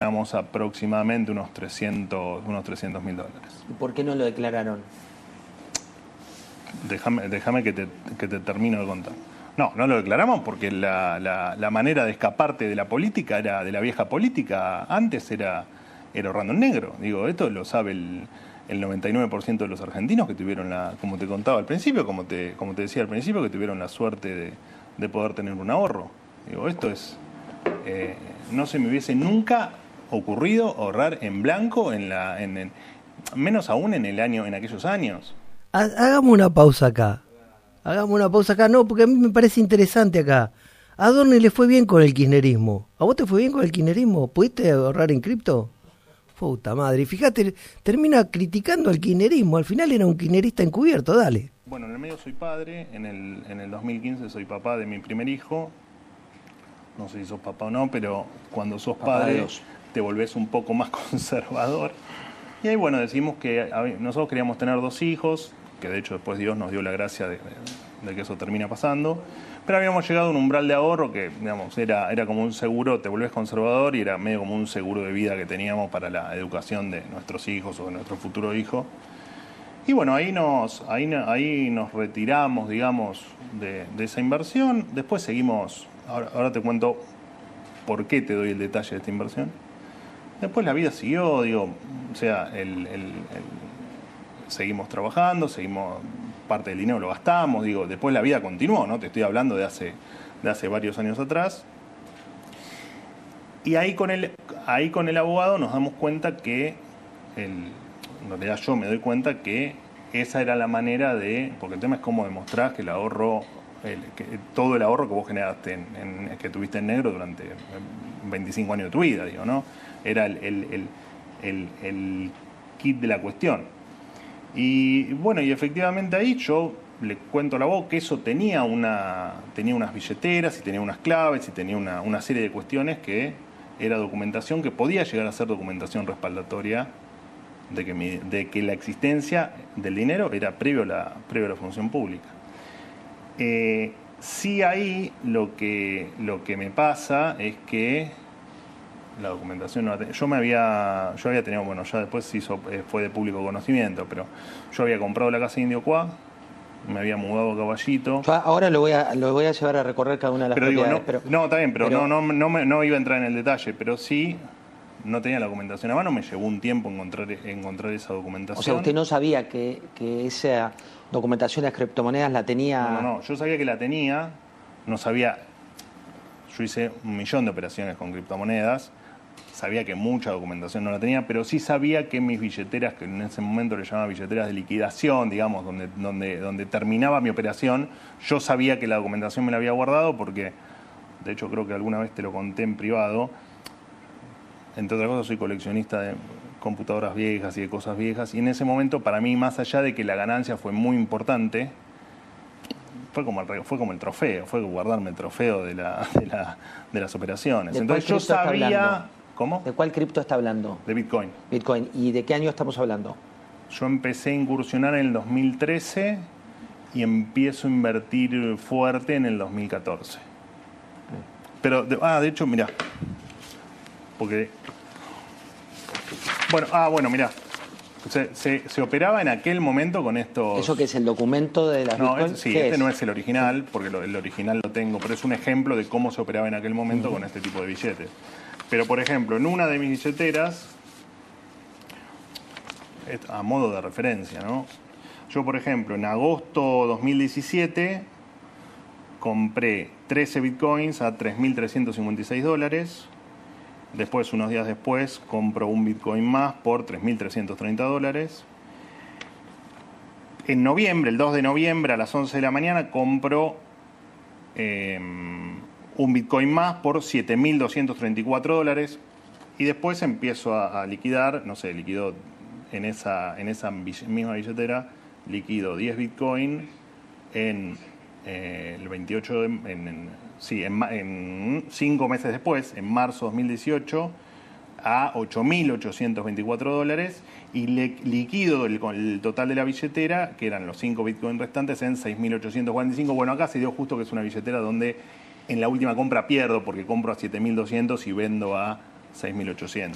ganamos aproximadamente unos 300.000 dólares. ¿Y por qué no lo declararon? Déjame que te termino de contar. No lo declaramos porque la manera de escaparte de la política, de la vieja política, antes era ahorrando en negro. Digo, esto lo sabe el 99% de los argentinos que tuvieron como te contaba al principio, como te decía al principio, que tuvieron la suerte de poder tener un ahorro. Digo, esto es... no se me hubiese nunca ocurrido ahorrar en blanco, menos aún en aquellos años. Hagamos una pausa acá. No, porque a mí me parece interesante acá. A Adorni le fue bien con el kirchnerismo. ¿A vos te fue bien con el kirchnerismo? ¿Pudiste ahorrar en cripto? Puta madre. Y fíjate, termina criticando al kirchnerismo. Al final era un kirchnerista encubierto, dale. Bueno, en el medio soy padre. En el 2015 soy papá de mi primer hijo. No sé si sos papá o no, pero cuando sos padre te volvés un poco más conservador. Y ahí, bueno, decidimos que nosotros queríamos tener 2 hijos, que de hecho después Dios nos dio la gracia de que eso termina pasando. Pero habíamos llegado a un umbral de ahorro que, digamos, era como un seguro, te volvés conservador y era medio como un seguro de vida que teníamos para la educación de nuestros hijos o de nuestro futuro hijo. Y bueno, ahí nos retiramos, digamos, de esa inversión. Después seguimos, ahora te cuento por qué te doy el detalle de esta inversión. Después la vida siguió, digo, o sea, seguimos trabajando, parte del dinero lo gastamos, digo, después la vida continuó, ¿no? Te estoy hablando de hace varios años atrás. Y ahí con el abogado nos damos cuenta que, en realidad yo me doy cuenta que esa era la manera porque el tema es cómo demostrás que el ahorro, todo el ahorro que vos generaste, que tuviste en negro durante 25 años de tu vida, digo, ¿no? Era el kit de la cuestión. Y bueno, y efectivamente ahí yo le cuento a la voz que eso tenía unas billeteras y tenía unas claves y tenía una serie de cuestiones que era documentación que podía llegar a ser documentación respaldatoria de que la existencia del dinero era previo a la función pública. Sí, ahí lo que me pasa es que la documentación yo había tenido, bueno, ya después fue de público conocimiento, pero yo había comprado la casa de Indio Cuá, me había mudado a Caballito. Yo ahora lo voy a llevar a recorrer cada una de las propiedades. No, está bien, pero no iba a entrar en el detalle, pero sí no tenía la documentación a mano, me llevó un tiempo encontrar esa documentación. O sea, usted no sabía que esa documentación de las criptomonedas la tenía... No, yo sabía que la tenía, no sabía... Yo hice 1.000.000 de operaciones con criptomonedas, sabía que mucha documentación no la tenía, pero sí sabía que mis billeteras, que en ese momento le llamaba billeteras de liquidación, digamos, donde terminaba mi operación, yo sabía que la documentación me la había guardado porque, de hecho creo que alguna vez te lo conté en privado, entre otras cosas soy coleccionista de computadoras viejas y de cosas viejas, y en ese momento para mí, más allá de que la ganancia fue muy importante, fue como el trofeo, fue guardarme el trofeo de las operaciones. Entonces yo sabía... ¿Cómo? ¿De cuál cripto está hablando? De Bitcoin. Bitcoin. ¿Y de qué año estamos hablando? Yo empecé a incursionar en el 2013 y empiezo a invertir fuerte en el 2014. Pero, de hecho, mirá. Porque... Bueno, mirá. Se operaba en aquel momento con estos... ¿Eso que es el documento de las Bitcoin? Sí, no es el original, porque el original lo tengo, pero es un ejemplo de cómo se operaba en aquel momento con este tipo de billetes. Pero, por ejemplo, en una de mis billeteras, a modo de referencia, ¿no? Yo, por ejemplo, en agosto 2017 compré 13 bitcoins a $3.356. Después, unos días después, compro un bitcoin más por $3.330. En noviembre, el 2 de noviembre a las 11 de la mañana, compro un bitcoin más por $7.234. Y después empiezo a liquidar, no sé, liquido en esa misma billetera, liquido 10 bitcoin el 28 en 5 meses después, en marzo 2018, a $8.824 y liquido el total de la billetera, que eran los 5 bitcoin restantes, en 6.845. Bueno, acá se dio justo que es una billetera donde en la última compra pierdo porque compro a 7.200 y vendo a 6.800.